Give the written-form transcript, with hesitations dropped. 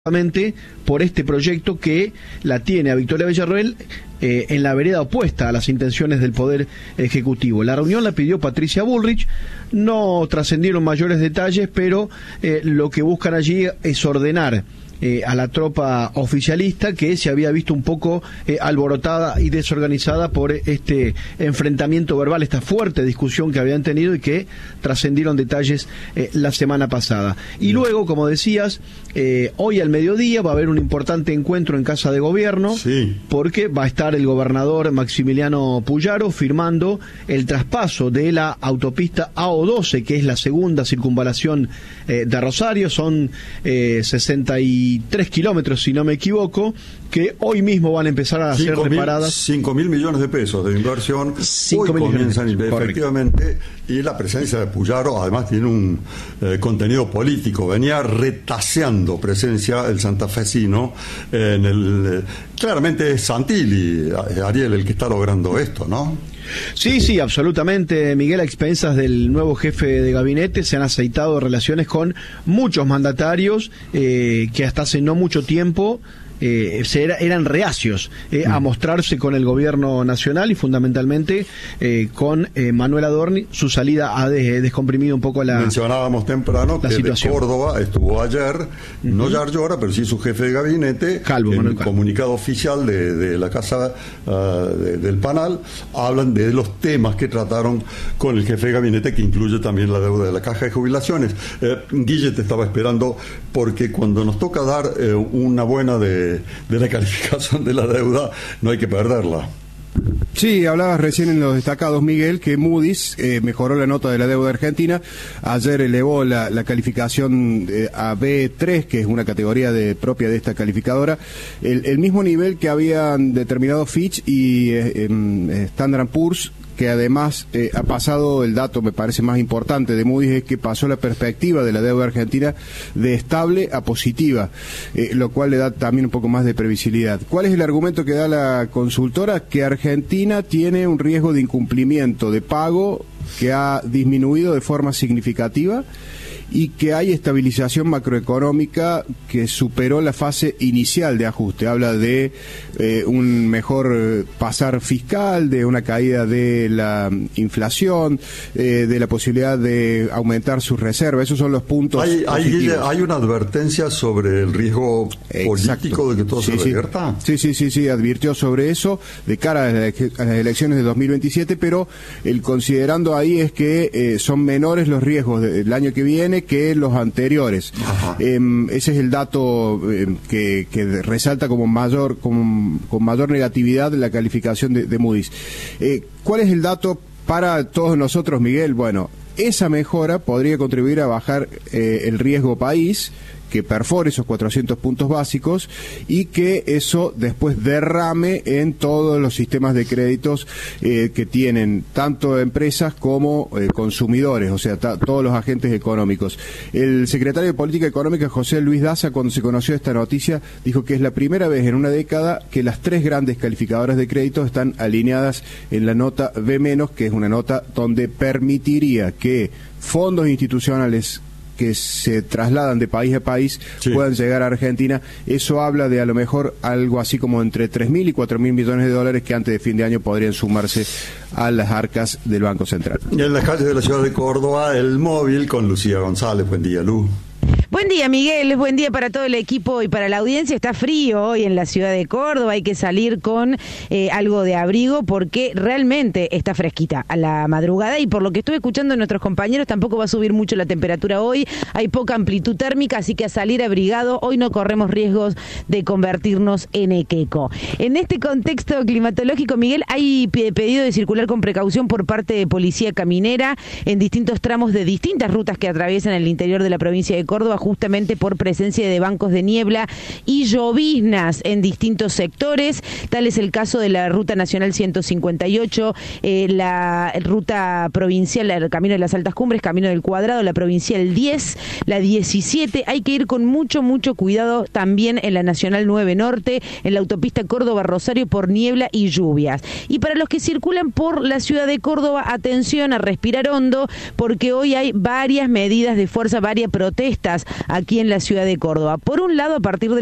por este proyecto que la tiene a Victoria Villarroel en la vereda opuesta a las intenciones del Poder Ejecutivo. La reunión la pidió Patricia Bullrich, no trascendieron mayores detalles, pero lo que buscan allí es ordenar a la tropa oficialista que se había visto un poco alborotada y desorganizada por este enfrentamiento verbal, esta fuerte discusión que habían tenido y que trascendieron detalles la semana pasada. Y luego, como decías, hoy al mediodía va a haber un importante encuentro en Casa de Gobierno, porque va a estar el gobernador Maximiliano Puyaro firmando el traspaso de la autopista AO12, que es la segunda circunvalación de Rosario. Son 63 kilómetros, si no me equivoco, que hoy mismo van a empezar a ser reparadas. 5.000 millones de pesos de inversión. Hoy comienzan efectivamente, y la presencia de Puyaro además tiene un contenido político. Venía retaseando presencia el santafesino en el... claramente es Santilli, Ariel, el que está logrando esto, ¿no? Sí, absolutamente, Miguel. A expensas del nuevo jefe de gabinete se han aceitado relaciones con muchos mandatarios que hasta hace no mucho tiempo eran reacios a mostrarse con el gobierno nacional y fundamentalmente con Manuel Adorni. Su salida ha descomprimido un poco la mencionábamos temprano que situación. De Córdoba estuvo ayer, no Yarlora, pero sí su jefe de gabinete. Calvo, en un comunicado oficial de la Casa del Panal hablan de los temas que trataron con el jefe de gabinete, que incluye también la deuda de la Caja de Jubilaciones. Guille te estaba esperando porque cuando nos toca dar una buena de la calificación de la deuda, no hay que perderla. Sí, hablabas recién en los destacados, Miguel, que Moody's mejoró la nota de la deuda argentina. Ayer elevó la calificación a B3, que es una categoría propia de esta calificadora, el mismo nivel que habían determinado Fitch y Standard & Poor's, que además ha pasado, el dato me parece más importante de Moody's es que pasó la perspectiva de la deuda argentina de estable a positiva, lo cual le da también un poco más de previsibilidad. ¿Cuál es el argumento que da la consultora? Que Argentina tiene un riesgo de incumplimiento de pago que ha disminuido de forma significativa y que hay estabilización macroeconómica que superó la fase inicial de ajuste. Habla de un mejor pasar fiscal, de una caída de la inflación, de la posibilidad de aumentar sus reservas. Esos son los puntos positivos. ¿Hay una advertencia sobre el riesgo político de que todo se revierta? Sí, advirtió sobre eso de cara a las elecciones de 2027, pero el considerando ahí es que son menores los riesgos del año que viene que los anteriores. Ese es el dato que resalta con mayor negatividad la calificación de Moody's. ¿Cuál es el dato para todos nosotros, Miguel? Bueno, esa mejora podría contribuir a bajar el riesgo país, que perfore esos 400 puntos básicos y que eso después derrame en todos los sistemas de créditos que tienen tanto empresas como consumidores, o sea, todos los agentes económicos. El secretario de Política Económica, José Luis Daza, cuando se conoció esta noticia, dijo que es la primera vez en una década que las tres grandes calificadoras de créditos están alineadas en la nota B-, que es una nota donde permitiría que fondos institucionales que se trasladan de país a país puedan llegar a Argentina. Eso habla de a lo mejor algo así como entre 3.000 y 4.000 millones de dólares que antes de fin de año podrían sumarse a las arcas del Banco Central. Y en las calles de la ciudad de Córdoba, el móvil con Lucía González. Buen día, Lu. Buen día, Miguel, buen día para todo el equipo y para la audiencia. Está frío hoy en la ciudad de Córdoba, hay que salir con algo de abrigo porque realmente está fresquita a la madrugada y por lo que estuve escuchando de nuestros compañeros tampoco va a subir mucho la temperatura hoy, hay poca amplitud térmica, así que a salir abrigado, hoy no corremos riesgos de convertirnos en equeco. En este contexto climatológico, Miguel, hay pedido de circular con precaución por parte de Policía Caminera en distintos tramos de distintas rutas que atraviesan el interior de la provincia de Córdoba, justamente por presencia de bancos de niebla y lloviznas en distintos sectores. Tal es el caso de la Ruta Nacional 158, la ruta provincial, el Camino de las Altas Cumbres, Camino del Cuadrado, la provincial 10, la 17. Hay que ir con mucho cuidado también en la Nacional 9 Norte, en la autopista Córdoba-Rosario por niebla y lluvias. Y para los que circulan por la ciudad de Córdoba, atención a respirar hondo, porque hoy hay varias medidas de fuerza, varias protestas aquí en la ciudad de Córdoba. Por un lado, a partir de